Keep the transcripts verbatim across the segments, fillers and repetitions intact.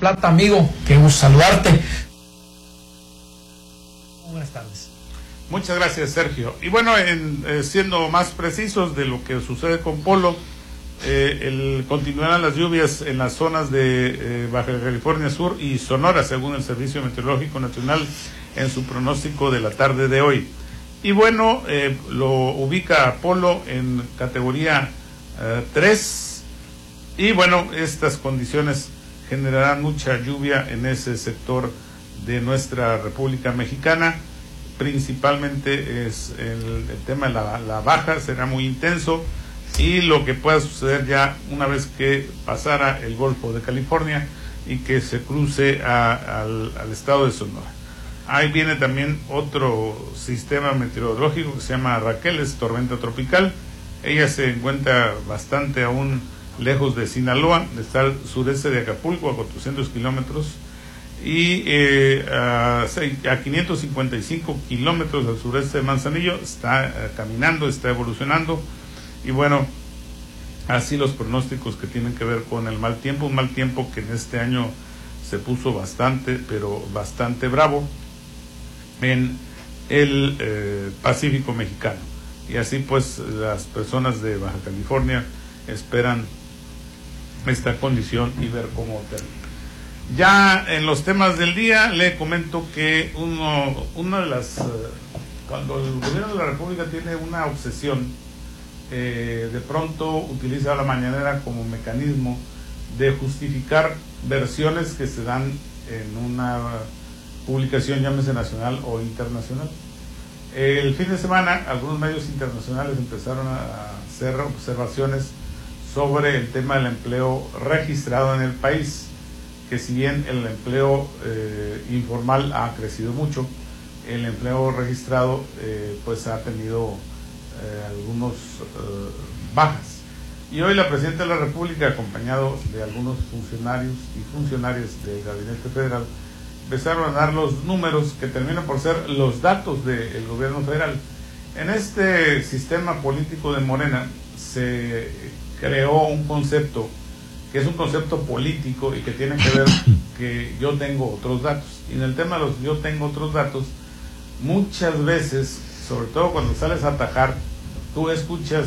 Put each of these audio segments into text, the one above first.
Plata, amigo, qué gusto saludarte. Buenas tardes. Muchas gracias, Sergio. Y bueno, en, eh, siendo más precisos de lo que sucede con Polo, eh, el, continuarán las lluvias en las zonas de eh, Baja California Sur y Sonora, según el Servicio Meteorológico Nacional en su pronóstico de la tarde de hoy. Y bueno, eh, lo ubica a Polo en categoría eh, tres, y bueno, estas condiciones generarán mucha lluvia en ese sector de nuestra República Mexicana. Principalmente es el, el tema de la, la baja, será muy intenso, y lo que pueda suceder ya una vez que pasara el Golfo de California y que se cruce a, al, al estado de Sonora. Ahí viene también otro sistema meteorológico que se llama Raquel, es tormenta tropical. Ella se encuentra bastante aún lejos de Sinaloa, está al sureste de Acapulco, a cuatrocientos kilómetros, y eh, a, a quinientos cincuenta y cinco kilómetros al sureste de Manzanillo. Está eh, caminando, está evolucionando, y bueno, así los pronósticos que tienen que ver con el mal tiempo, un mal tiempo que en este año se puso bastante, pero bastante bravo en el eh, Pacífico mexicano, y así pues las personas de Baja California esperan esta condición y ver cómo termina. Ya en los temas del día le comento que uno, una de las eh, cuando el gobierno de la República tiene una obsesión, eh, de pronto utiliza la mañanera como mecanismo de justificar versiones que se dan en una publicación, llámese nacional o internacional. El fin de semana algunos medios internacionales empezaron a hacer observaciones sobre el tema del empleo registrado en el país, que si bien el empleo eh, informal ha crecido mucho, el empleo registrado eh, pues ha tenido eh, algunos eh, bajas. Y hoy la Presidenta de la República, acompañado de algunos funcionarios y funcionarias del Gabinete Federal, empezaron a dar los números que terminan por ser los datos del gobierno federal. En este sistema político de Morena se creó un concepto que es un concepto político y que tiene que ver que yo tengo otros datos. Y en el tema de los yo tengo otros datos, muchas veces, sobre todo cuando sales a atajar, tú escuchas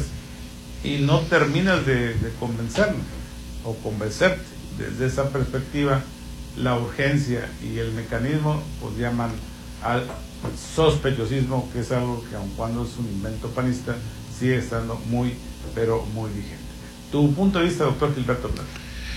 y no terminas de, de convencerme o convencerte. Desde esa perspectiva, la urgencia y el mecanismo pues llaman al sospechosismo, que es algo que aun cuando es un invento panista, sigue estando muy, pero muy vigente. Tu punto de vista, doctor Gilberto Plata.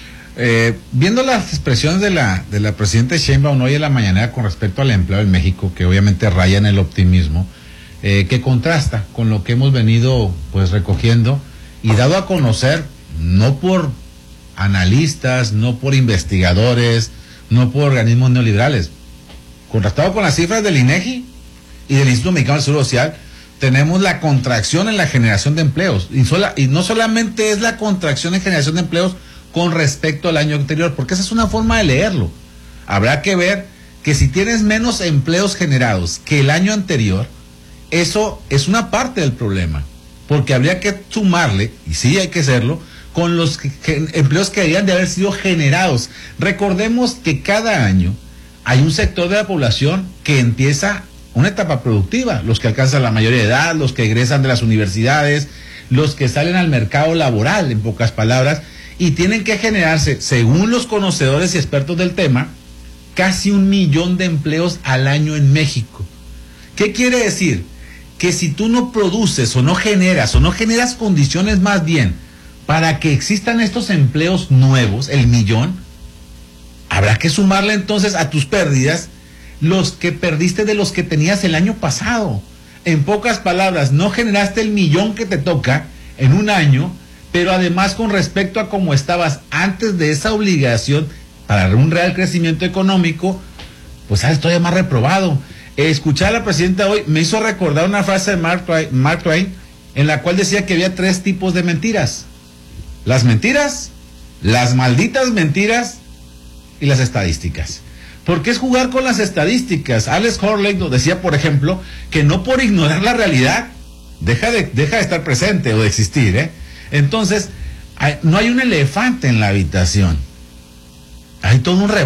Eh, viendo las expresiones de la de la presidenta Sheinbaum hoy en la mañana con respecto al empleo en México, que obviamente raya en el optimismo, eh, que contrasta con lo que hemos venido pues recogiendo y dado a conocer, no por analistas, no por investigadores, no por organismos neoliberales, contrastado con las cifras del INEGI y del Instituto Mexicano del Seguro Social, tenemos la contracción en la generación de empleos, y, sola, y no solamente es la contracción en generación de empleos con respecto al año anterior, porque esa es una forma de leerlo. Habrá que ver que si tienes menos empleos generados que el año anterior, eso es una parte del problema, porque habría que sumarle, y sí hay que hacerlo, con los que, que, empleos que deberían de haber sido generados. Recordemos que cada año hay un sector de la población que empieza una etapa productiva, los que alcanzan la mayoría de edad, los que egresan de las universidades, los que salen al mercado laboral, en pocas palabras, y tienen que generarse, según los conocedores y expertos del tema, casi un millón de empleos al año en México. ¿Qué quiere decir? Que si tú no produces o no generas, o no generas condiciones más bien para que existan estos empleos nuevos, el millón, habrá que sumarle entonces a tus pérdidas los que perdiste de los que tenías el año pasado. En pocas palabras, no generaste el millón que te toca en un año, pero además con respecto a cómo estabas antes de esa obligación para un real crecimiento económico, pues sabes, todavía más reprobado. Escuchar a la presidenta hoy me hizo recordar una frase de Mark Twain, Mark Twain, en la cual decía que había tres tipos de mentiras: las mentiras, las malditas mentiras y las estadísticas. Porque es jugar con las estadísticas. Alex Horley nos decía, por ejemplo, que no por ignorar la realidad deja de, deja de estar presente o de existir, ¿eh? Entonces, hay, no hay un elefante en la habitación. Hay todo un